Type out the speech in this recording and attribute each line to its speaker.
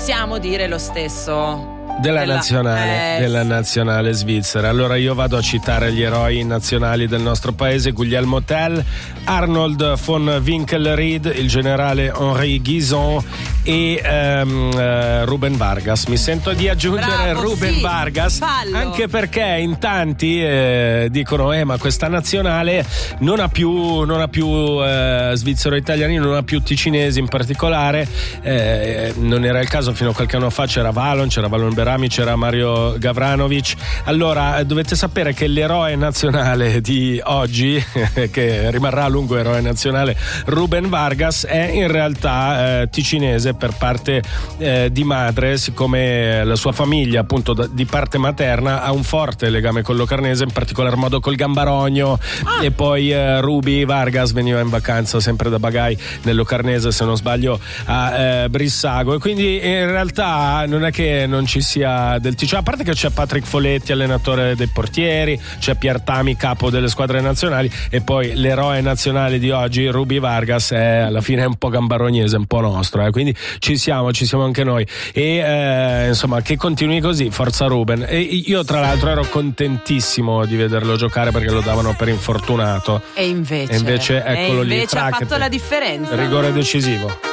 Speaker 1: possiamo dire lo stesso
Speaker 2: della nazionale svizzera. Allora io vado a citare gli eroi nazionali del nostro paese: Guglielmo Tell, Arnold von Winkelried, il generale Henri Guison e Ruben Vargas. Mi sento di aggiungere Ruben Vargas,
Speaker 1: fallo.
Speaker 2: Anche perché in tanti dicono ma questa nazionale non ha più svizzero-italiani, non ha più ticinesi in particolare. Non era il caso fino a qualche anno fa. C'era Valon Berami, c'era Mario Gavranovic. Allora dovete sapere che l'eroe nazionale di oggi che rimarrà a lungo eroe nazionale, Ruben Vargas, è in realtà ticinese per parte di madre, siccome la sua famiglia appunto di parte materna ha un forte legame con Locarnese, in particolar modo col Gambarogno. E poi Ruby Vargas veniva in vacanza sempre da Bagai nel Locarnese, se non sbaglio a Brissago, e quindi in realtà non è che non ci sia del Ticino, a parte che c'è Patrick Foletti, allenatore dei portieri, c'è Piertami, capo delle squadre nazionali, e poi l'eroe nazionale di oggi, Ruby Vargas, è alla fine un po' gambarognese, un po' nostro, quindi ci siamo anche noi, e insomma che continui così, forza Ruben. E io tra l'altro ero contentissimo di vederlo giocare perché lo davano per infortunato,
Speaker 1: e invece
Speaker 2: eccolo lì,
Speaker 1: ha fatto la differenza,
Speaker 2: rigore decisivo.